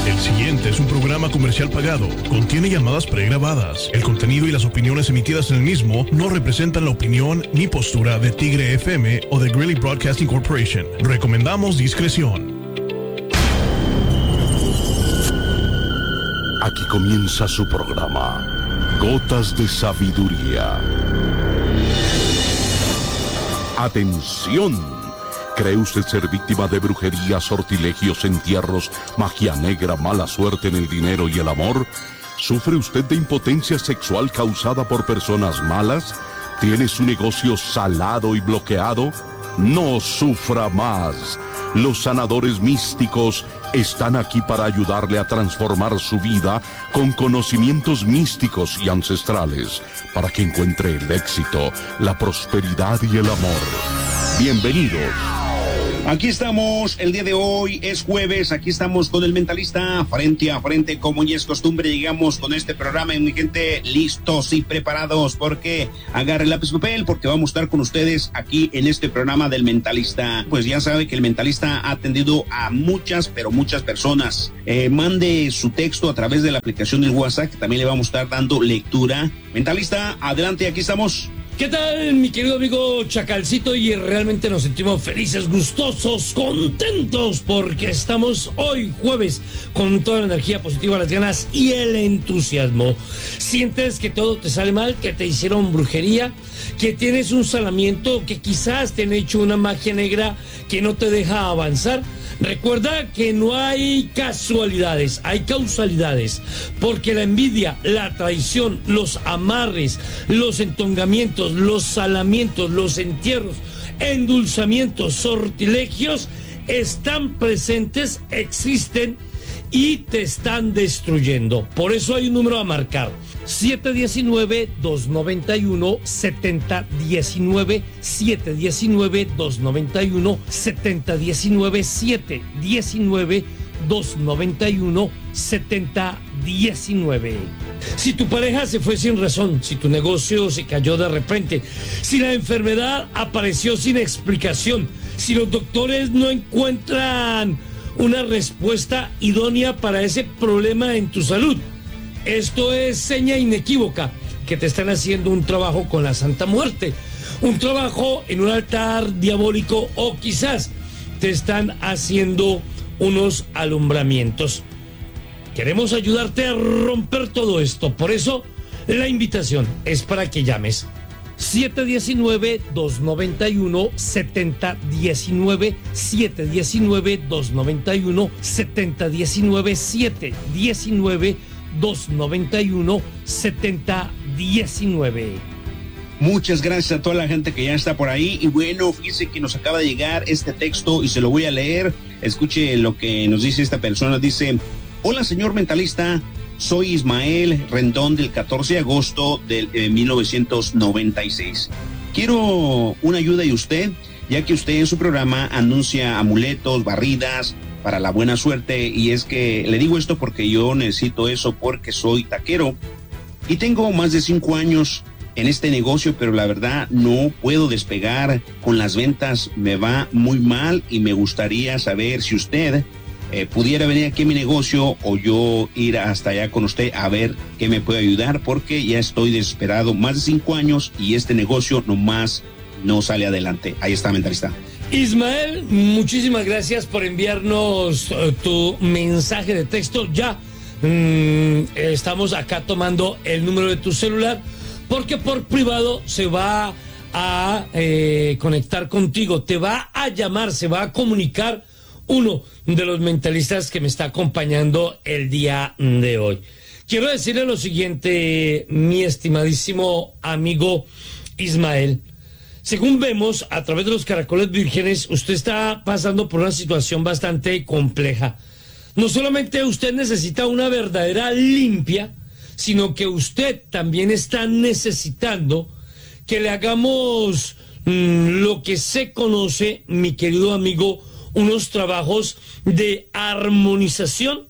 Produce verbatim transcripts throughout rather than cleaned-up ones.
El siguiente es un programa comercial pagado. Contiene llamadas pregrabadas. El contenido y las opiniones emitidas en el mismo no representan la opinión ni postura de Tigre F M o de Greeley Broadcasting Corporation. Recomendamos discreción. Aquí comienza su programa, Gotas de Sabiduría. ¡Atención! ¿Cree usted ser víctima de brujería, sortilegios, entierros, magia negra, mala suerte en el dinero y el amor? ¿Sufre usted de impotencia sexual causada por personas malas? ¿Tiene su negocio salado y bloqueado? No sufra más. Los sanadores místicos están aquí para ayudarle a transformar su vida con conocimientos místicos y ancestrales, para que encuentre el éxito, la prosperidad y el amor. Bienvenidos. Aquí estamos, el día de hoy es jueves, aquí estamos con el Mentalista, frente a frente, como ya es costumbre, llegamos con este programa y mi gente listos y preparados, porque agarre lápiz y papel, porque vamos a estar con ustedes aquí en este programa del Mentalista. Pues ya sabe que el Mentalista ha atendido a muchas, pero muchas personas. Eh, mande su texto a través de la aplicación del WhatsApp, que también le vamos a estar dando lectura. Mentalista, adelante, aquí estamos. ¿Qué tal, mi querido amigo Chacalcito? Y realmente nos sentimos felices, gustosos, contentos, porque estamos hoy jueves con toda la energía positiva, las ganas y el entusiasmo. ¿Sientes que todo te sale mal, que te hicieron brujería, que tienes un salamiento, que quizás te han hecho una magia negra que no te deja avanzar? Recuerda que no hay casualidades, hay causalidades, porque la envidia, la traición, los amarres, los entongamientos, los salamientos, los entierros, endulzamientos, sortilegios están presentes, existen y te están destruyendo. Por eso hay un número a marcar: siete uno nueve, dos nueve uno, siete cero uno nueve, siete uno nueve, dos nueve uno, siete cero uno nueve, siete uno nueve, dos nueve uno, siete cero uno nueve. Si tu pareja se fue sin razón, si tu negocio se cayó de repente, si la enfermedad apareció sin explicación, si los doctores no encuentran una respuesta idónea para ese problema en tu salud, esto es seña inequívoca que te están haciendo un trabajo con la Santa Muerte, un trabajo en un altar diabólico, o quizás te están haciendo unos alumbramientos. Queremos ayudarte a romper todo esto, por eso la invitación es para que llames siete uno nueve, dos nueve uno, siete cero uno nueve, siete uno nueve, dos nueve uno, siete cero uno nueve, siete uno nueve, dos nueve uno, siete cero uno nueve. Muchas gracias a toda la gente que ya está por ahí. Y bueno, fíjese que nos acaba de llegar este texto y se lo voy a leer. Escuche lo que nos dice esta persona. Dice: hola, señor Mentalista. Soy Ismael Rendón, del catorce de agosto de eh, mil novecientos noventa y seis. Quiero una ayuda de usted, ya que usted en su programa anuncia amuletos, barridas para la buena suerte, y es que le digo esto porque yo necesito eso, porque soy taquero y tengo más de cinco años en este negocio, pero la verdad no puedo despegar con las ventas, me va muy mal y me gustaría saber si usted Eh, pudiera venir aquí a mi negocio o yo ir hasta allá con usted a ver qué me puede ayudar, porque ya estoy desesperado, más de cinco años y este negocio nomás no sale adelante. Ahí está, Mentalista. Ismael, muchísimas gracias por enviarnos uh, tu mensaje de texto. Ya mmm, estamos acá tomando el número de tu celular, porque por privado se va a eh, conectar contigo, te va a llamar, se va a comunicar uno de los mentalistas que me está acompañando el día de hoy. Quiero decirle lo siguiente, mi estimadísimo amigo Ismael. Según vemos a través de los caracoles vírgenes, usted está pasando por una situación bastante compleja. No solamente usted necesita una verdadera limpia, sino que usted también está necesitando que le hagamos mmm, lo que se conoce, mi querido amigo, unos trabajos de armonización,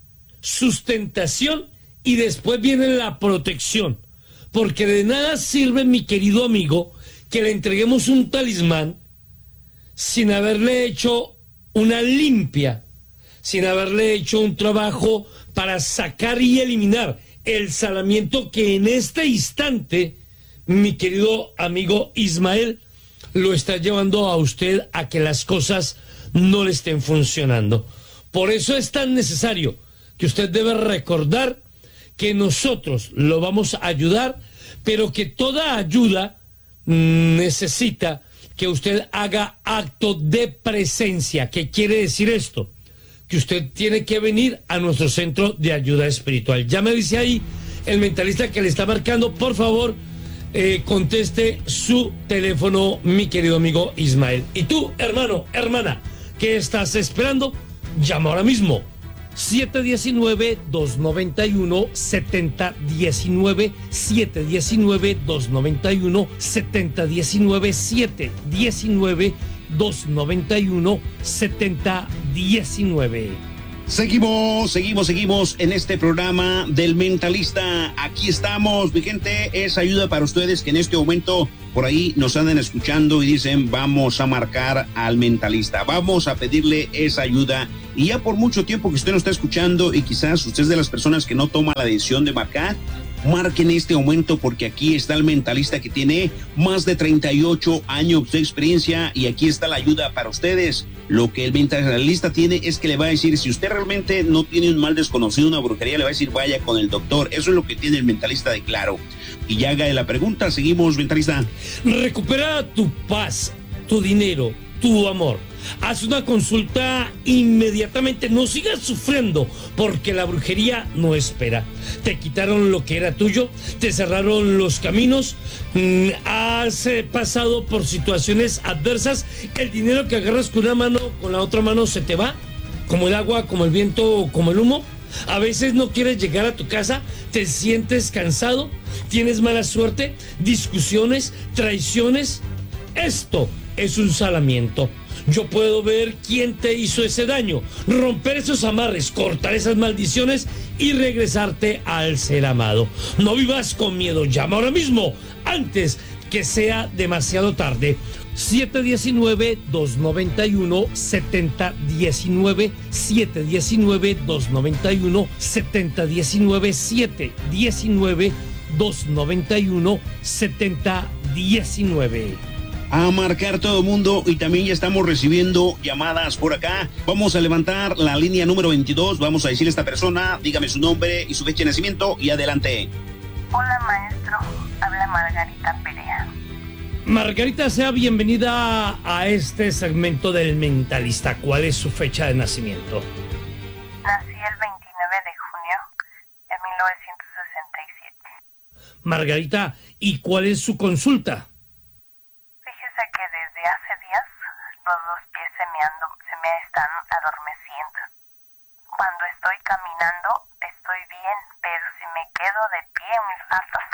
sustentación, y después viene la protección, porque de nada sirve, mi querido amigo, que le entreguemos un talismán sin haberle hecho una limpia, sin haberle hecho un trabajo para sacar y eliminar el salamiento que en este instante, mi querido amigo Ismael, lo está llevando a usted a que las cosas no le estén funcionando. Por eso es tan necesario que usted debe recordar que nosotros lo vamos a ayudar, pero que toda ayuda necesita que usted haga acto de presencia. ¿Qué quiere decir esto? Que usted tiene que venir a nuestro centro de ayuda espiritual. Ya me dice ahí el mentalista que le está marcando, por favor, eh, conteste su teléfono, mi querido amigo Ismael. Y tú, hermano, hermana, ¿qué estás esperando? Llama ahora mismo. siete uno nueve, dos nueve uno, siete cero uno nueve, siete uno nueve, dos nueve uno, siete cero uno nueve, siete uno nueve, dos nueve uno, siete cero uno nueve. Seguimos, seguimos, seguimos en este programa del Mentalista. Aquí estamos, mi gente, es ayuda para ustedes que en este momento por ahí nos andan escuchando y dicen vamos a marcar al Mentalista, vamos a pedirle esa ayuda. Y ya por mucho tiempo que usted nos está escuchando y quizás usted es de las personas que no toma la decisión de marcar, marquen este momento porque aquí está el Mentalista que tiene más de treinta y ocho años de experiencia y aquí está la ayuda para ustedes. Lo que el Mentalista tiene es que le va a decir, si usted realmente no tiene un mal desconocido, una brujería, le va a decir vaya con el doctor. Eso es lo que tiene el Mentalista de claro. Y ya haga la pregunta, seguimos, Mentalista. Recupera tu paz, tu dinero, tu amor. Haz una consulta inmediatamente, no sigas sufriendo porque la brujería no espera. Te quitaron lo que era tuyo, te cerraron los caminos, has pasado por situaciones adversas, el dinero que agarras con una mano, con la otra mano se te va, como el agua, como el viento, como el humo. A veces no quieres llegar a tu casa, te sientes cansado, tienes mala suerte, discusiones, traiciones. Esto es un salamiento. Yo puedo ver quién te hizo ese daño, romper esos amarres, cortar esas maldiciones y regresarte al ser amado. No vivas con miedo, llama ahora mismo, antes que sea demasiado tarde. siete uno nueve, dos nueve uno, siete cero uno nueve, siete uno nueve, dos nueve uno, siete cero uno nueve, siete uno nueve, dos nueve uno, siete cero uno nueve. A marcar todo el mundo y también ya estamos recibiendo llamadas por acá. Vamos a levantar la línea número veintidós. Vamos a decirle a esta persona, dígame su nombre y su fecha de nacimiento y adelante. Hola maestro, habla Margarita Perea. Margarita, sea bienvenida a este segmento del Mentalista. ¿Cuál es su fecha de nacimiento? Nací el veintinueve de junio de mil novecientos sesenta y siete. Margarita, ¿y cuál es su consulta? Fíjese que desde hace días los dos pies se me, ando, se me están adormeciendo. Cuando estoy caminando estoy bien, pero si me quedo de pie mis pasos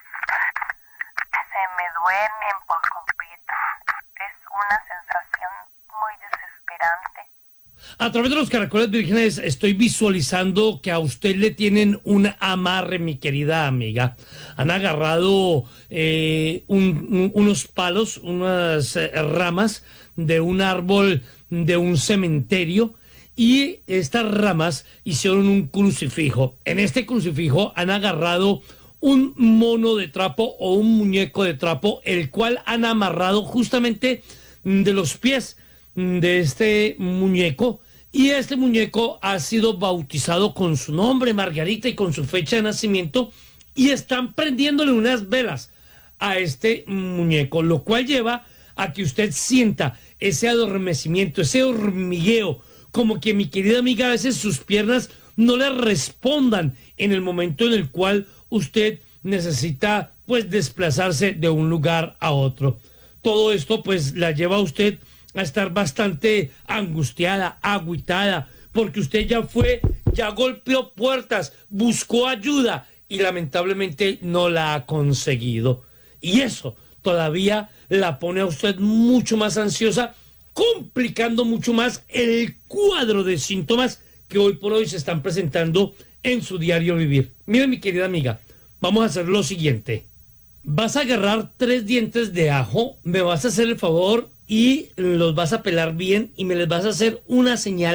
se me duermen por completo. Es una sensación muy desesperante. A través de los caracoles vírgenes estoy visualizando que a usted le tienen un amarre, mi querida amiga. Han agarrado eh, un, un, unos palos, unas eh, ramas de un árbol de un cementerio y estas ramas hicieron un crucifijo. En este crucifijo han agarrado un mono de trapo o un muñeco de trapo, el cual han amarrado justamente de los pies de este muñeco, y este muñeco ha sido bautizado con su nombre, Margarita, y con su fecha de nacimiento, y están prendiéndole unas velas a este muñeco, lo cual lleva a que usted sienta ese adormecimiento, ese hormigueo, como que, mi querida amiga, a veces sus piernas no le respondan en el momento en el cual usted necesita pues desplazarse de un lugar a otro. Todo esto pues la lleva a usted a estar bastante angustiada, agüitada, porque usted ya fue, ya golpeó puertas, buscó ayuda y lamentablemente no la ha conseguido. Y eso todavía la pone a usted mucho más ansiosa, complicando mucho más el cuadro de síntomas que hoy por hoy se están presentando en su diario vivir. Mire, mi querida amiga, vamos a hacer lo siguiente. Vas a agarrar tres dientes de ajo, me vas a hacer el favor y los vas a pelar bien y me les vas a hacer una señal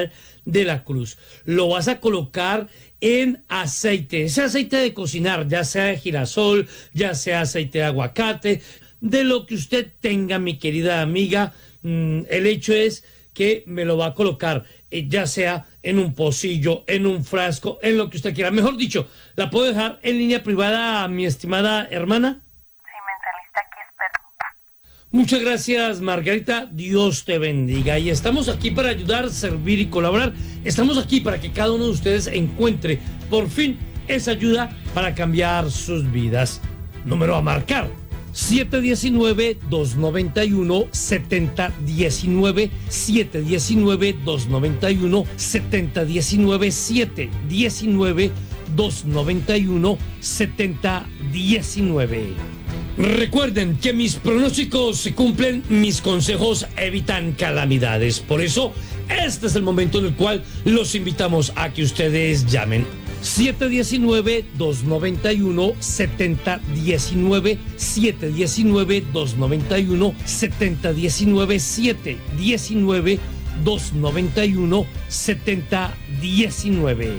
de la cruz. Lo vas a colocar en aceite, ese aceite de cocinar, ya sea de girasol, ya sea aceite de aguacate, de lo que usted tenga, mi querida amiga. Mm, el hecho es que me lo va a colocar, eh, ya sea en un pocillo, en un frasco, en lo que usted quiera. Mejor dicho, ¿la puedo dejar en línea privada, mi estimada hermana? Sí, mentalista, aquí espero. Muchas gracias, Margarita. Dios te bendiga. Y estamos aquí para ayudar, servir y colaborar. Estamos aquí para que cada uno de ustedes encuentre por fin esa ayuda para cambiar sus vidas. Número a marcar: siete uno nueve, dos nueve uno, siete cero uno nueve, siete uno nueve, dos nueve uno, siete cero uno nueve, siete uno nueve, dos nueve uno, siete cero uno nueve. Recuerden que mis pronósticos se cumplen, mis consejos evitan calamidades. Por eso, este es el momento en el cual los invitamos a que ustedes llamen. siete uno nueve, dos nueve uno, siete cero uno nueve, siete uno nueve, dos nueve uno, siete cero uno nueve, siete uno nueve, dos nueve uno, siete cero uno nueve.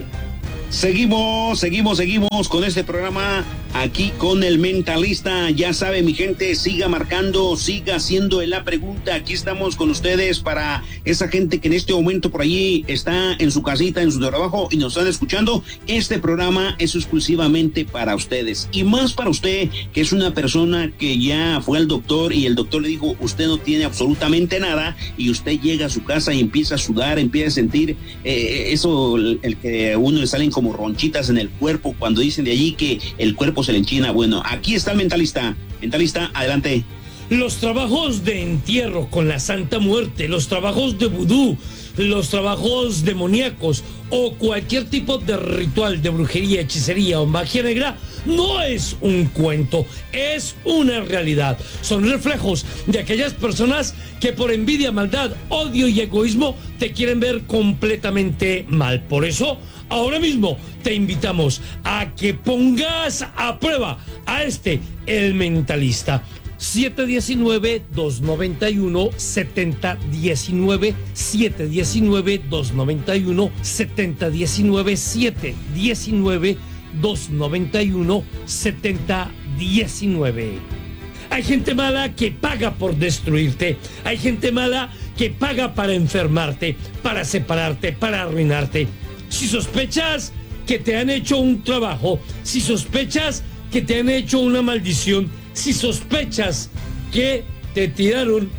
Seguimos, seguimos, seguimos con este programa aquí con el mentalista. Ya sabe, mi gente, siga marcando, siga haciendo la pregunta. Aquí estamos con ustedes para esa gente que en este momento por allí está en su casita, en su trabajo y nos están escuchando. Este programa es exclusivamente para ustedes y más para usted, que es una persona que ya fue al doctor y el doctor le dijo, usted no tiene absolutamente nada, y usted llega a su casa y empieza a sudar, empieza a sentir eh, eso, el, el que a uno le salen como ronchitas en el cuerpo cuando dicen de allí que el cuerpo se le enchina. Bueno, aquí está el mentalista. Mentalista, adelante. Los trabajos de entierro con la Santa Muerte, los trabajos de vudú, los trabajos demoníacos o cualquier tipo de ritual de brujería, hechicería o magia negra no es un cuento, es una realidad. Son reflejos de aquellas personas que por envidia, maldad, odio y egoísmo te quieren ver completamente mal. Por eso, ahora mismo te invitamos a que pongas a prueba a este, el mentalista. siete uno nueve, dos nueve uno, siete cero uno nueve, siete uno nueve, dos nueve uno, siete cero uno nueve, siete uno nueve, dos nueve uno, siete cero uno nueve. Hay gente mala que paga por destruirte. Hay gente mala que paga para enfermarte, para separarte, para arruinarte. Si sospechas que te han hecho un trabajo, si sospechas que te han hecho una maldición, si sospechas que te tiraron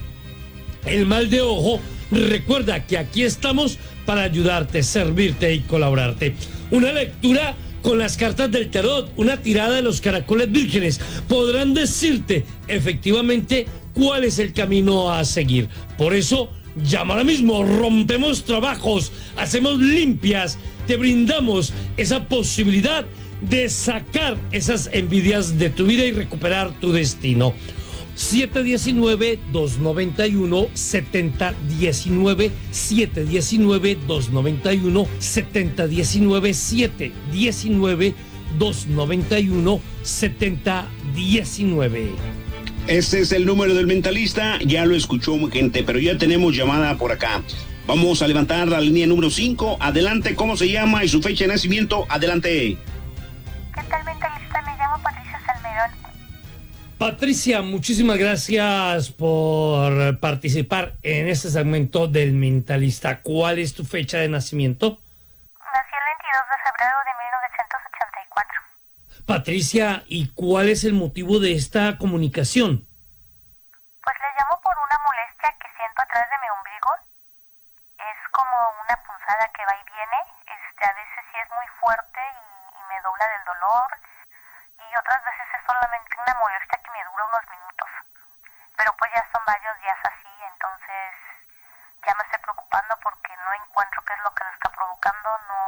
el mal de ojo, recuerda que aquí estamos para ayudarte, servirte y colaborarte. Una lectura con las cartas del tarot, una tirada de los caracoles vírgenes, podrán decirte efectivamente cuál es el camino a seguir. Por eso, llama ahora mismo, rompemos trabajos, hacemos limpias, te brindamos esa posibilidad de sacar esas envidias de tu vida y recuperar tu destino. siete uno nueve, dos nueve uno, siete cero uno nueve, siete uno nueve, dos nueve uno, siete cero uno nueve, siete uno nueve, dos nueve uno, siete cero uno nueve. Ese es el número del mentalista, ya lo escuchó mi gente, pero ya tenemos llamada por acá. Vamos a levantar la línea número cinco. Adelante, ¿cómo se llama y su fecha de nacimiento? Adelante. ¿Qué tal, mentalista? Me llamo Patricia Salmerón. Patricia, muchísimas gracias por participar en este segmento del mentalista. ¿Cuál es tu fecha de nacimiento? Nací el veintidós de febrero de mil novecientos ochenta y cuatro. Patricia, ¿y cuál es el motivo de esta comunicación? Pues le llamo por una molestia que siento atrás de mi ombligo. Es como una punzada que va y viene. Este, a veces sí es muy fuerte y, y me dobla del dolor. Y otras veces es solamente una molestia que me dura unos minutos. Pero pues ya son varios días así, entonces ya me estoy preocupando porque no encuentro qué es lo que lo está provocando. No,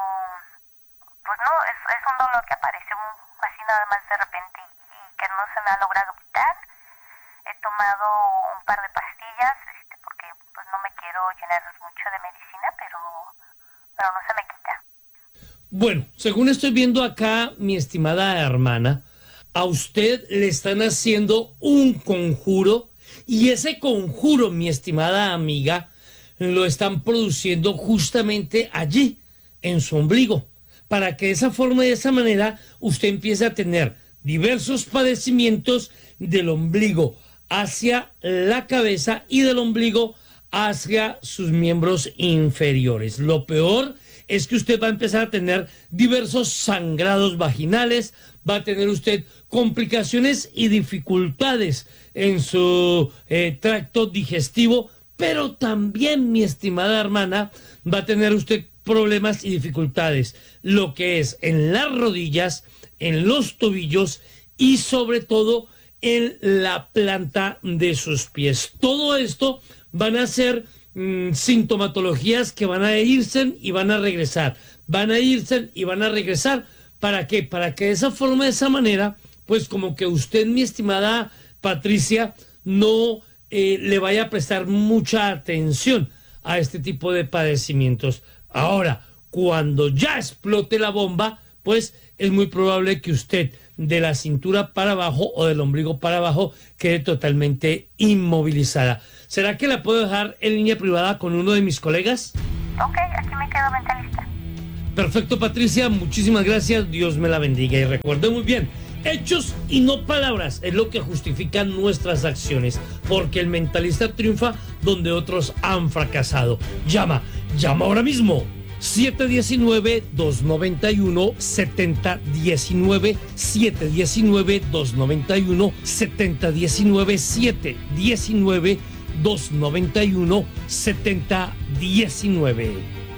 pues no, es, es un dolor que apareció así nada más de repente y, y que no se me ha logrado quitar. He tomado un par de pastillas, este, porque pues no me quiero llenar mucho de medicina, pero, pero no se me quita. Bueno, según estoy viendo acá, mi estimada hermana, a usted le están haciendo un conjuro, y ese conjuro, mi estimada amiga, lo están produciendo justamente allí, en su ombligo, para que de esa forma, de esa manera, usted empiece a tener diversos padecimientos del ombligo hacia la cabeza y del ombligo hacia sus miembros inferiores. Lo peor es que usted va a empezar a tener diversos sangrados vaginales, va a tener usted complicaciones y dificultades en su eh, tracto digestivo, pero también, mi estimada hermana, va a tener usted problemas y dificultades, lo que es en las rodillas, en los tobillos y sobre todo en la planta de sus pies. Todo esto van a ser mmm, sintomatologías que van a irse y van a regresar, van a irse y van a regresar. ¿Para qué? Para que de esa forma, de esa manera, pues como que usted, mi estimada Patricia, no eh, le vaya a prestar mucha atención a este tipo de padecimientos. Ahora, cuando ya explote la bomba, pues es muy probable que usted de la cintura para abajo o del ombligo para abajo quede totalmente inmovilizada. ¿Será que la puedo dejar en línea privada con uno de mis colegas? Ok, aquí me quedo mentalista. Perfecto, Patricia, muchísimas gracias, Dios me la bendiga. Y recuerde muy bien, hechos y no palabras es lo que justifican nuestras acciones, porque el mentalista triunfa donde otros han fracasado. Llama, llama ahora mismo. siete uno nueve, dos nueve uno, siete cero uno nueve, siete uno nueve, dos nueve uno, siete cero uno nueve, siete uno nueve, dos nueve uno, siete cero uno nueve.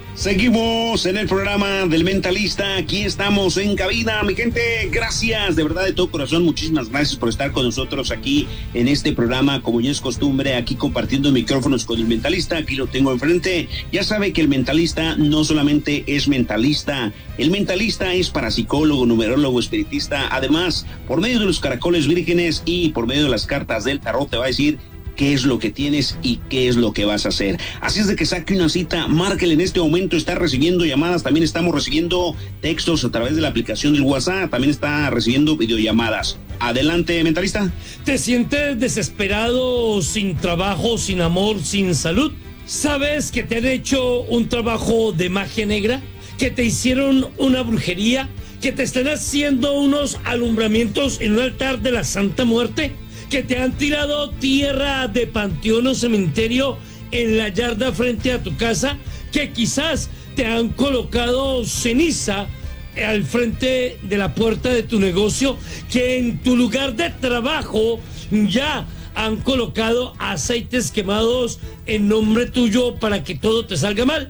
Seguimos en el programa del Mentalista, aquí estamos en cabina, mi gente, gracias, de verdad, de todo corazón, muchísimas gracias por estar con nosotros aquí en este programa, como ya es costumbre, aquí compartiendo micrófonos con el Mentalista, aquí lo tengo enfrente. Ya sabe que el Mentalista no solamente es mentalista, el Mentalista es parapsicólogo, numerólogo, espiritista, además, por medio de los caracoles vírgenes y por medio de las cartas del tarot te va a decir qué es lo que tienes y qué es lo que vas a hacer. Así es de que saque una cita, márquele en este momento, está recibiendo llamadas, también estamos recibiendo textos a través de la aplicación del WhatsApp, también está recibiendo videollamadas. Adelante, Mentalista. ¿Te sientes desesperado, sin trabajo, sin amor, sin salud? ¿Sabes que te han hecho un trabajo de magia negra? ¿Que te hicieron una brujería? ¿Que te están haciendo unos alumbramientos en un altar de la Santa Muerte? ¿Que te han tirado tierra de panteón o cementerio en la yarda frente a tu casa? ¿Que quizás te han colocado ceniza al frente de la puerta de tu negocio? ¿Que en tu lugar de trabajo ya han colocado aceites quemados en nombre tuyo para que todo te salga mal?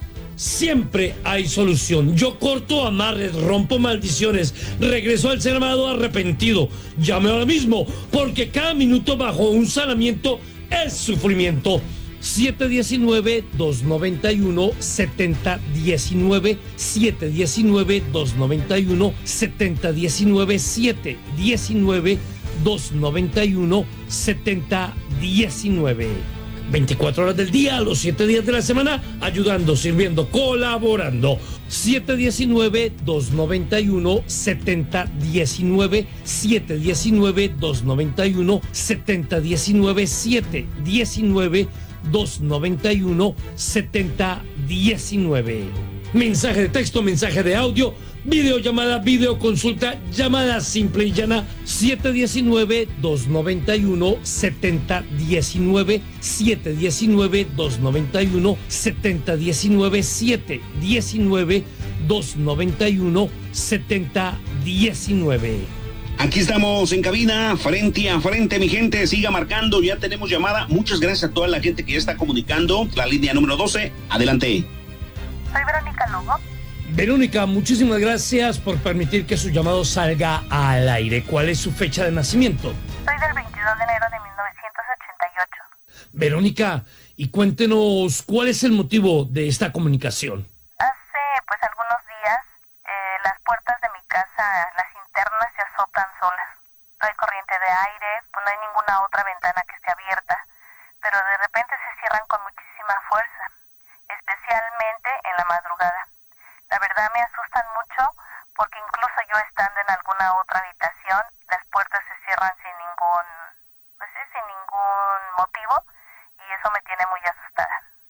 Siempre hay solución. Yo corto amarres, rompo maldiciones, regreso al ser amado arrepentido. Llame ahora mismo, porque cada minuto bajo un sanamiento es sufrimiento. siete uno nueve, dos nueve uno, siete cero uno nueve, siete uno nueve, dos nueve uno, siete cero uno nueve, siete uno nueve, dos nueve uno, siete cero uno nueve. veinticuatro horas del día, los siete días de la semana, ayudando, sirviendo, colaborando. siete uno nueve, dos nueve uno, siete cero uno nueve, siete uno nueve, dos nueve uno, siete cero uno nueve, siete uno nueve, dos nueve uno, siete cero uno nueve. Mensaje de texto, mensaje de audio, videollamada, videoconsulta, llamada simple y llana, siete uno nueve, dos nueve uno, siete cero uno nueve, siete uno nueve, dos nueve uno, siete cero uno nueve, siete uno nueve, dos nueve uno, siete cero uno nueve. Aquí estamos en cabina, frente a frente, mi gente, siga marcando, ya tenemos llamada. Muchas gracias a toda la gente que ya está comunicando. La línea número doce, adelante. Soy Verónica Lugo. Verónica, muchísimas gracias por permitir que su llamado salga al aire. ¿Cuál es su fecha de nacimiento? Soy del veintidós de enero de mil novecientos ochenta y ocho. Verónica, y cuéntenos cuál es el motivo de esta comunicación. Hace pues algunos días eh, las puertas de mi casa, las internas se azotan solas. No hay corriente de aire, pues no hay ninguna otra ventana que esté abierta, pero de repente se cierran con muchísima fuerza, especialmente en la madrugada. La verdad me asustan mucho porque incluso yo estando en alguna otra habitación, las puertas se cierran sin ningún, pues sí, sin ningún motivo, y eso me tiene muy asustada.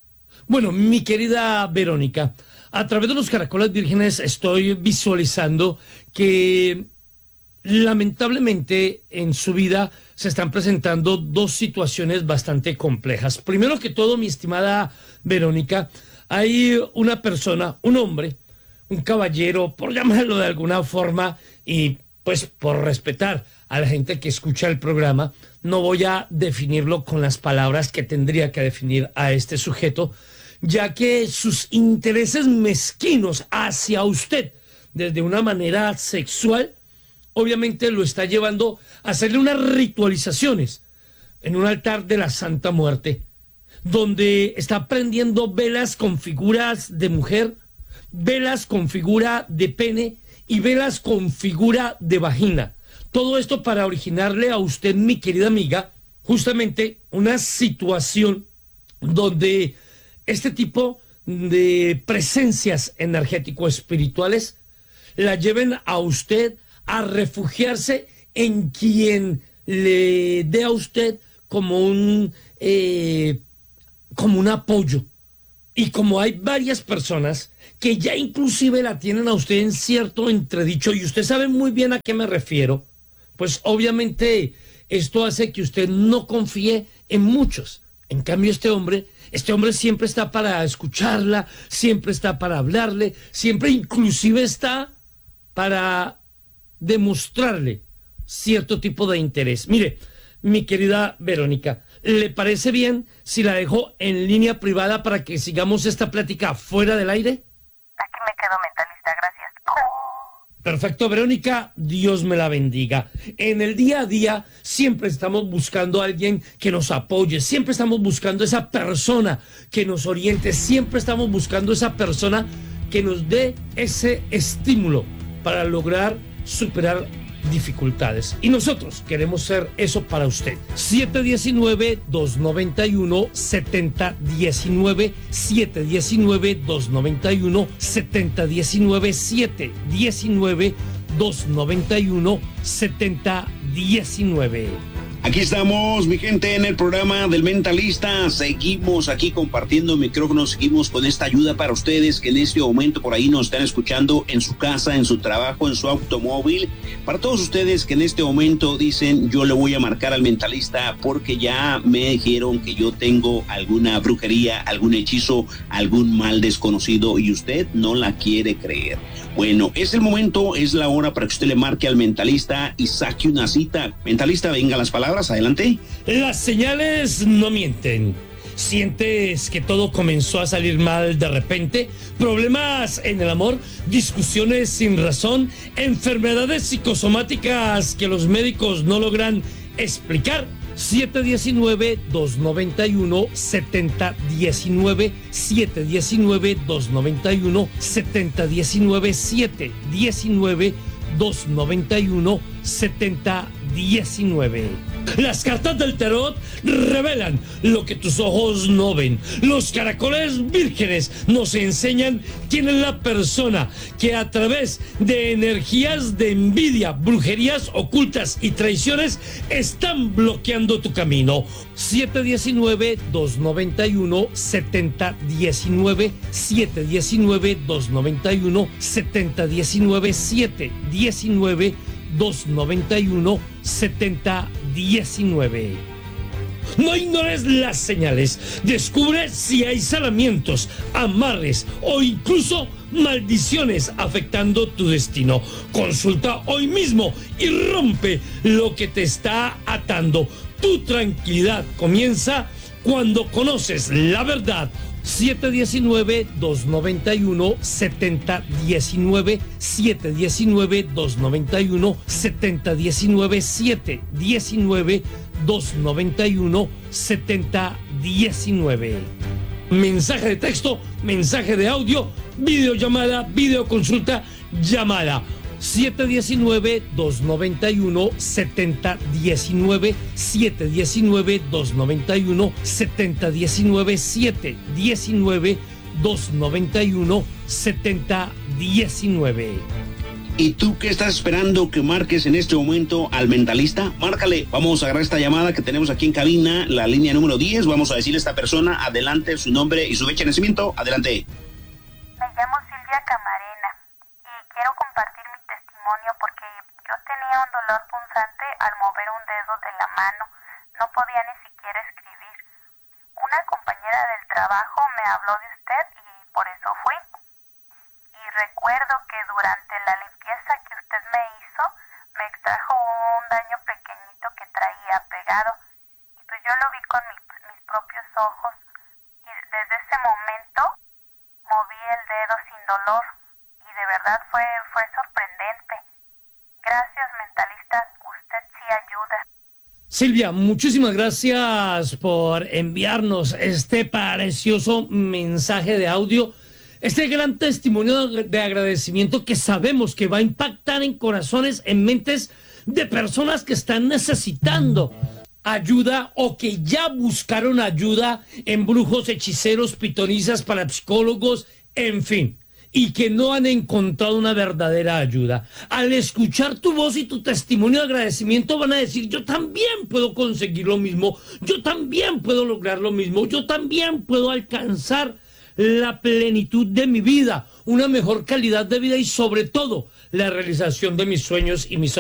Bueno, mi querida Verónica, a través de los caracoles vírgenes estoy visualizando que lamentablemente en su vida se están presentando dos situaciones bastante complejas. Primero que todo, mi estimada Verónica, hay una persona, un hombre, un caballero, por llamarlo de alguna forma, y pues por respetar a la gente que escucha el programa, no voy a definirlo con las palabras que tendría que definir a este sujeto, ya que sus intereses mezquinos hacia usted, desde una manera sexual, obviamente lo está llevando a hacerle unas ritualizaciones en un altar de la Santa Muerte, donde está prendiendo velas con figuras de mujer, velas con figura de pene y velas con figura de vagina. Todo esto para originarle a usted, mi querida amiga, justamente una situación donde este tipo de presencias energético-espirituales la lleven a usted a refugiarse en quien le dé a usted como un, eh, como un apoyo. Y como hay varias personas que ya inclusive la tienen a usted en cierto entredicho, y usted sabe muy bien a qué me refiero, pues obviamente esto hace que usted no confíe en muchos. En cambio, este hombre, este hombre siempre está para escucharla, siempre está para hablarle, siempre inclusive está para demostrarle cierto tipo de interés. Mire, mi querida Verónica, ¿le parece bien si la dejo en línea privada para que sigamos esta plática fuera del aire? Aquí me quedo, mentalista, gracias. Perfecto, Verónica, Dios me la bendiga. En el día a día siempre estamos buscando a alguien que nos apoye, siempre estamos buscando esa persona que nos oriente, siempre estamos buscando esa persona que nos dé ese estímulo para lograr superar dificultades. Y nosotros queremos ser eso para usted. siete uno nueve, dos nueve uno, siete cero uno nueve, siete uno nueve, dos nueve uno, siete cero uno nueve, siete uno nueve, dos nueve uno, siete cero uno nueve. Aquí estamos, mi gente, en el programa del Mentalista. Seguimos aquí compartiendo micrófonos, seguimos con esta ayuda para ustedes que en este momento por ahí nos están escuchando en su casa, en su trabajo, en su automóvil. Para todos ustedes que en este momento dicen, yo le voy a marcar al Mentalista porque ya me dijeron que yo tengo alguna brujería, algún hechizo, algún mal desconocido y usted no la quiere creer. Bueno, es el momento, es la hora para que usted le marque al Mentalista y saque una cita. Mentalista, venga las palabras, adelante. Las señales no mienten. ¿Sientes que todo comenzó a salir mal de repente? ¿Problemas en el amor? ¿Discusiones sin razón? ¿Enfermedades psicosomáticas que los médicos no logran explicar? siete uno nueve, dos nueve uno, siete cero uno nueve, siete uno nueve, dos nueve uno, siete cero uno nueve, siete uno nueve, dos nueve uno, siete cero uno nueve. Las cartas del tarot revelan lo que tus ojos no ven. Los caracoles vírgenes nos enseñan quién es la persona que a través de energías de envidia, brujerías ocultas y traiciones están bloqueando tu camino. siete uno nueve, dos nueve uno, siete cero uno nueve, siete uno nueve, dos nueve uno, siete cero uno nueve, siete uno nueve, dos nueve uno, siete cero uno nueve. No ignores las señales. Descubre si hay salamientos, amarres o incluso maldiciones afectando tu destino. Consulta hoy mismo y rompe lo que te está atando. Tu tranquilidad comienza cuando conoces la verdad. siete uno nueve, dos nueve uno, siete cero uno nueve, siete uno nueve, dos nueve uno, siete cero uno nueve, siete uno nueve, dos nueve uno, siete cero uno nueve. Mensaje de texto, mensaje de audio, videollamada, videoconsulta, llamada. siete uno nueve, dos nueve uno, siete cero uno nueve, siete uno nueve, dos nueve uno, siete cero uno nueve, siete uno nueve, dos nueve uno, siete cero uno nueve. ¿Y tú qué estás esperando que marques en este momento al mentalista? Márcale. Vamos a agarrar esta llamada que tenemos aquí en cabina, la línea número diez. Vamos a decirle a esta persona, adelante, su nombre y su fecha de nacimiento. Adelante. Me llamo Silvia Camarena y quiero compartir mi testimonio porque yo tenía un dolor punzante al mover un dedo de la mano. No podía ni siquiera escribir. Una compañera del trabajo me habló de usted y por eso fui. Y recuerdo que durante la limpieza que usted me hizo, me extrajo un daño pequeñito que traía pegado. Y pues yo lo vi con mi, mis propios ojos. Y desde ese momento moví el dedo sin dolor. Y de verdad fue, fue sorprendente. Gracias, mentalista. Usted sí ayuda. Silvia, muchísimas gracias por enviarnos este precioso mensaje de audio, este gran testimonio de agradecimiento que sabemos que va a impactar en corazones, en mentes de personas que están necesitando ayuda o que ya buscaron ayuda en brujos, hechiceros, pitonisas, parapsicólogos, en fin, y que no han encontrado una verdadera ayuda. Al escuchar tu voz y tu testimonio de agradecimiento van a decir, yo también puedo conseguir lo mismo, yo también puedo lograr lo mismo, yo también puedo alcanzar la plenitud de mi vida, una mejor calidad de vida y sobre todo la realización de mis sueños y mis